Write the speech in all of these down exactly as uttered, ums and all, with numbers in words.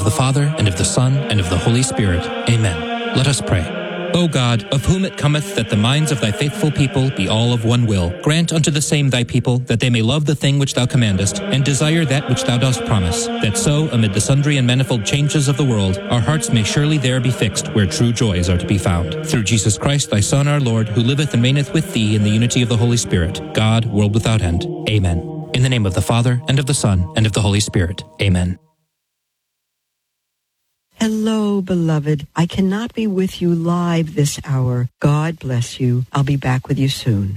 of the Father, and of the Son, and of the Holy Spirit. Amen. Let us pray. O God, of whom it cometh that the minds of thy faithful people be all of one will, grant unto the same thy people that they may love the thing which thou commandest, and desire that which thou dost promise, that so, amid the sundry and manifold changes of the world, our hearts may surely there be fixed where true joys are to be found. Through Jesus Christ, thy Son, our Lord, who liveth and reigneth with thee in the unity of the Holy Spirit, God, world without end. Amen. In the name of the Father, and of the Son, and of the Holy Spirit. Amen. Hello, beloved. I cannot be with you live this hour. God bless you. I'll be back with you soon.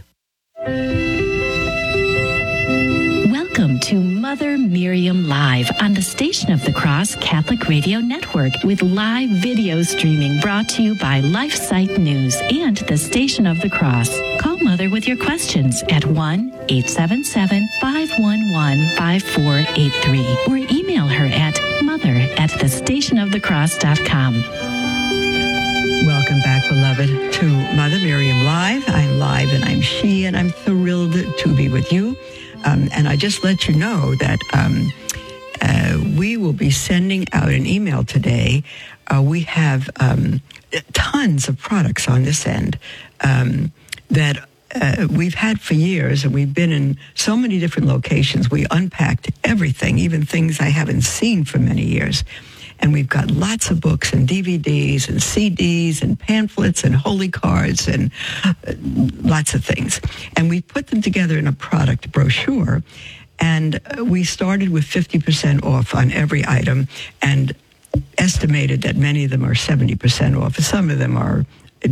Welcome to Mother Miriam Live on the Station of the Cross Catholic Radio Network with live video streaming brought to you by LifeSite News and the Station of the Cross. Call Mother with your questions at one eight seven seven, five one one, five four eight three or email her at mother at the station of the cross dot com. Welcome back, beloved, to Mother Miriam Live. I'm live and I'm she, and I'm thrilled to be with you. Um, and I just let you know that um, uh, we will be sending out an email today. Uh, we have um, tons of products on this end um, that uh, we've had for years, and we've been in so many different locations. We unpacked everything, even things I haven't seen for many years. And we've got lots of books and D V Ds and C Ds and pamphlets and holy cards and uh, lots of things. And we put them together in a product brochure. And uh, we started with fifty percent off on every item and estimated that many of them are seventy percent off. Some of them are,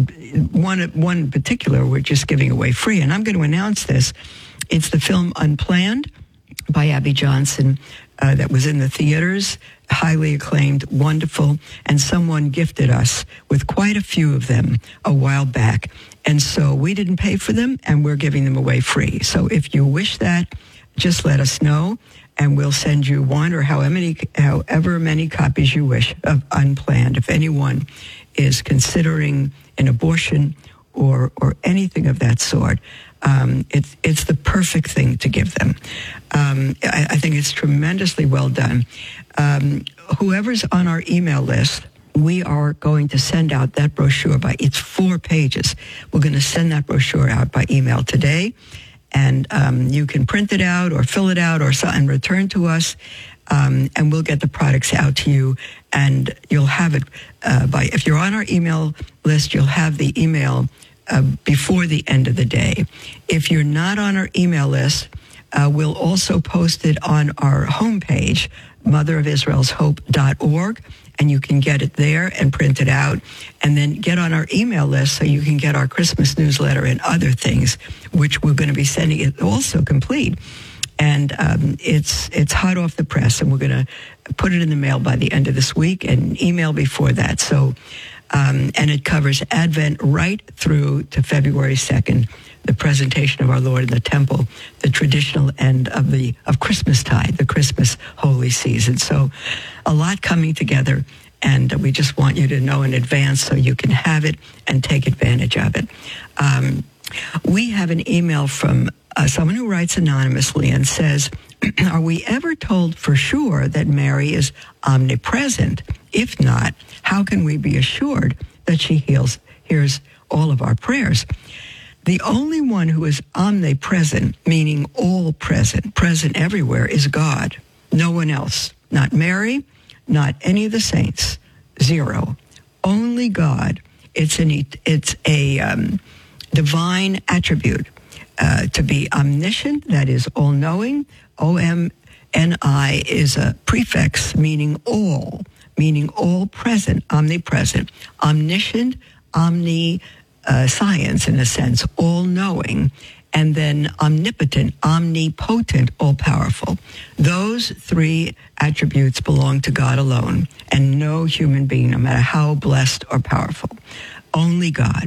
one, one in particular, we're just giving away free. And I'm going to announce this. It's the film Unplanned by Abby Johnson uh, that was in the theaters. Highly acclaimed, wonderful, and someone gifted us with quite a few of them a while back. And so we didn't pay for them, and we're giving them away free. So if you wish that, just let us know, and we'll send you one or however many, however many copies you wish of Unplanned. If anyone is considering an abortion or or anything of that sort, Um, it's it's the perfect thing to give them. Um, I, I think it's tremendously well done. Um, whoever's on our email list, we are going to send out that brochure by, it's four pages. We're going to send that brochure out by email today, and um, you can print it out or fill it out or so, and return to us, um, and we'll get the products out to you, and you'll have it uh, by, if you're on our email list, you'll have the email Uh, before the end of the day. If you're not on our email list, uh, we'll also post it on our homepage, mother of israel's hope dot org, and you can get it there and print it out, and then get on our email list so you can get our Christmas newsletter and other things, which we're going to be sending it also complete. And um, it's it's hot off the press, and we're going to put it in the mail by the end of this week and email before that. So Um, and it covers Advent right through to February second, the presentation of our Lord in the temple, the traditional end of the of Christmastide, the Christmas holy season. So a lot coming together, and we just want you to know in advance so you can have it and take advantage of it. Um, we have an email from uh, someone who writes anonymously and says, are we ever told for sure that Mary is omnipresent? If not, how can we be assured that she heals, hears all of our prayers? The only one who is omnipresent, meaning all present, present everywhere, is God. No one else. Not Mary, not any of the saints. Zero. Only God. It's an it's a um, divine attribute uh, to be omniscient, that is all-knowing. O M N I is a prefix meaning all, meaning all present, omnipresent. Omniscient, omni uh, science in a sense, all-knowing, and then omnipotent, omnipotent, all-powerful. Those three attributes belong to God alone, and no human being, no matter how blessed or powerful. Only God.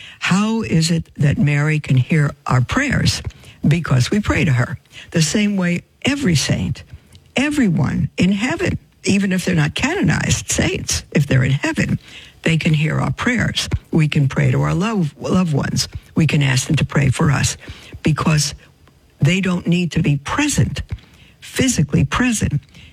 How is it that Mary can hear our prayers? Because we pray to her. The same way every saint, everyone in heaven, even if they're not canonized saints, if they're in heaven, they can hear our prayers. We can pray to our love, loved ones. We can ask them to pray for us because they don't need to be present, physically present.